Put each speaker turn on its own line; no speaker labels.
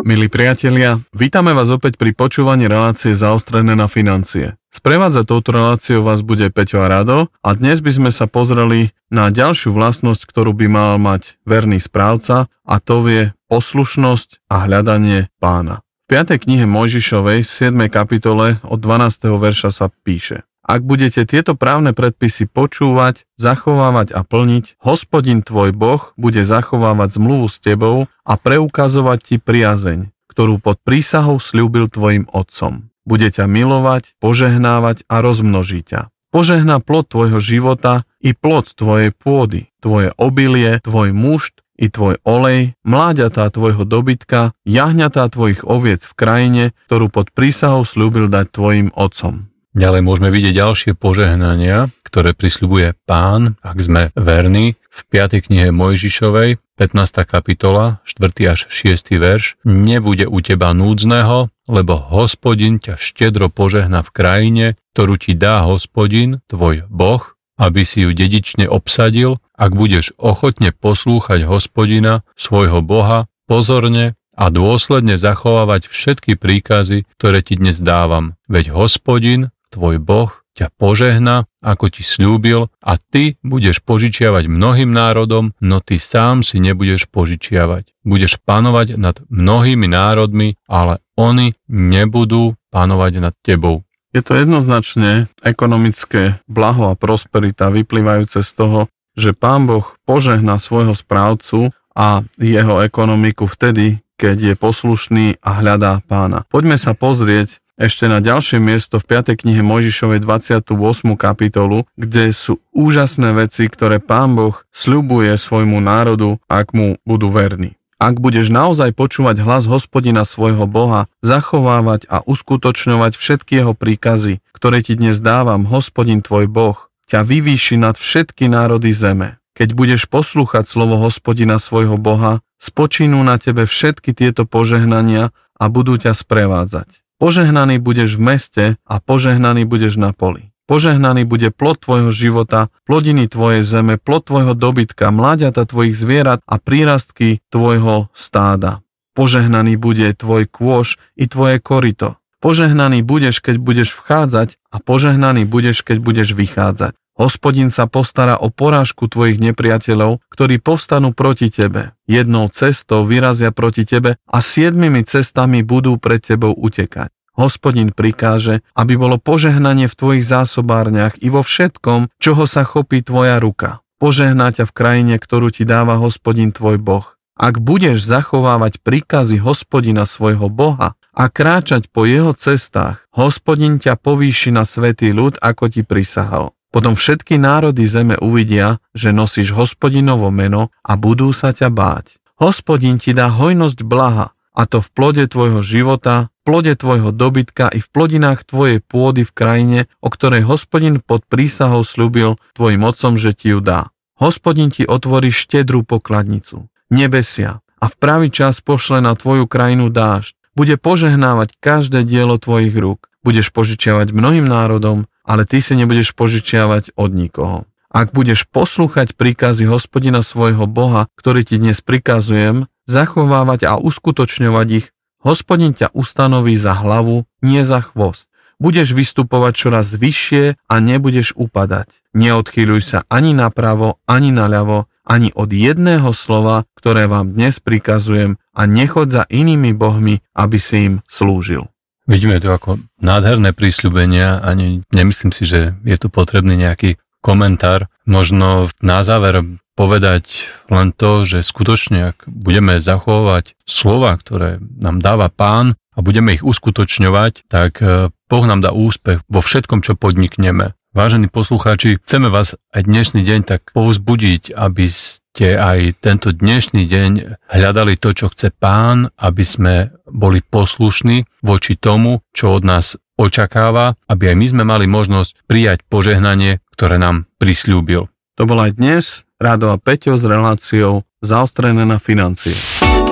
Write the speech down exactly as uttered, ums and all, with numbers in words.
Milí priatelia, vítame vás opäť pri počúvaní relácie Zaostrené na financie. Sprevádzať touto reláciou vás bude Peťo a Rado a dnes by sme sa pozreli na ďalšiu vlastnosť, ktorú by mal mať verný správca, a to je poslušnosť a hľadanie Pána. V piatej knihe Mojžišovej, siedmej kapitole od dvanásteho verša sa píše: Ak budete tieto právne predpisy počúvať, zachovávať a plniť, Hospodin tvoj Boh bude zachovávať zmluvu s tebou a preukazovať ti priazeň, ktorú pod prísahou sľúbil tvojim otcom. Bude ťa milovať, požehnávať a rozmnoží ťa. Požehná plod tvojho života i plod tvojej pôdy, tvoje obilie, tvoj mušt i tvoj olej, mláďatá tvojho dobytka, jahňatá tvojich oviec v krajine, ktorú pod prísahou sľúbil dať tvojim otcom.
Ďalej môžeme vidieť ďalšie požehnania, ktoré prisľubuje Pán, ak sme verní. V piatej knihe Mojžišovej, pätnásta kapitola, štvrtý až šiesty verš: Nebude u teba núdzneho, lebo Hospodin ťa štedro požehná v krajine, ktorú ti dá Hospodin, tvoj Boh, aby si ju dedične obsadil, ak budeš ochotne poslúchať Hospodina, svojho Boha, pozorne a dôsledne zachovávať všetky príkazy, ktoré ti dnes dávam. Veď Hospodin, tvoj Boh, ťa požehná, ako ti sľúbil, a ty budeš požičiavať mnohým národom, no ty sám si nebudeš požičiavať. Budeš panovať nad mnohými národmi, ale oni nebudú panovať nad tebou.
Je to jednoznačne ekonomické blaho a prosperita vyplývajúce z toho, že Pán Boh požehná svojho správcu a jeho ekonomiku vtedy, keď je poslušný a hľadá Pána. Poďme sa pozrieť ešte na ďalšie miesto v piatej knihe Mojžišovej dvadsiatu ôsmu kapitolu, kde sú úžasné veci, ktoré Pán Boh sľubuje svojmu národu, ak mu budú verní. Ak budeš naozaj počúvať hlas Hospodina svojho Boha, zachovávať a uskutočňovať všetky jeho príkazy, ktoré ti dnes dávam, Hospodin tvoj Boh ťa vyvýši nad všetky národy zeme. Keď budeš poslúchať slovo Hospodina svojho Boha, spočinú na tebe všetky tieto požehnania a budú ťa sprevádzať. Požehnaný budeš v meste a požehnaný budeš na poli. Požehnaný bude plod tvojho života, plodiny tvojej zeme, plod tvojho dobytka, mláďata tvojich zvierat a prírastky tvojho stáda. Požehnaný bude tvoj kôš i tvoje korito. Požehnaný budeš, keď budeš vchádzať, a požehnaný budeš, keď budeš vychádzať. Hospodin sa postará o porážku tvojich nepriateľov, ktorí povstanú proti tebe. Jednou cestou vyrazia proti tebe a siedmimi cestami budú pred tebou utekať. Hospodin prikáže, aby bolo požehnanie v tvojich zásobárniach i vo všetkom, čoho sa chopí tvoja ruka. Požehná ťa v krajine, ktorú ti dáva Hospodin tvoj Boh. Ak budeš zachovávať príkazy Hospodina svojho Boha a kráčať po jeho cestách, Hospodin ťa povýši na svätý ľud, ako ti prisahal. Potom všetky národy zeme uvidia, že nosíš Hospodinovo meno a budú sa ťa báť. Hospodin ti dá hojnosť blaha, a to v plode tvojho života, plode tvojho dobytka i v plodinách tvojej pôdy v krajine, o ktorej Hospodin pod prísahou sľúbil tvojim otcom, že ti ju dá. Hospodin ti otvorí štedrú pokladnicu, nebesia, a v pravý čas pošle na tvoju krajinu dážď. Bude požehnávať každé dielo tvojich rúk. Budeš požičiavať mnohým národom, ale ty si nebudeš požičiavať od nikoho. Ak budeš poslúchať príkazy Hospodina svojho Boha, ktorý ti dnes prikazujem, zachovávať a uskutočňovať ich, Hospodin ťa ustanoví za hlavu, nie za chvost. Budeš vystupovať čoraz vyššie a nebudeš upadať. Neodchýľuj sa ani napravo, ani naľavo, ani od jedného slova, ktoré vám dnes prikazujem, a nechoď za inými bohmi, aby si im slúžil.
Vidíme tu ako nádherné prísľubenia, ani nemyslím si, že je tu potrebný nejaký komentár. Možno na záver povedať len to, že skutočne, ak budeme zachovávať slova, ktoré nám dáva Pán, a budeme ich uskutočňovať, tak Boh nám dá úspech vo všetkom, čo podnikneme. Vážení poslucháči, chceme vás aj dnešný deň tak povzbudiť, aby ste aj tento dnešný deň hľadali to, čo chce Pán, aby sme boli poslušní voči tomu, čo od nás očakáva, aby aj my sme mali možnosť prijať požehnanie, ktoré nám prisľúbil.
To bol aj dnes Rado a Peťo s reláciou Zaostrené na financie.